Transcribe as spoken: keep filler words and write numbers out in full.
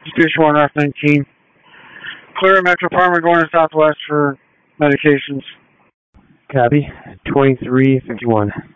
Station one, F nineteen. Clear Metro Pharma going to Southwest for medications. Copy. twenty-three fifty-one.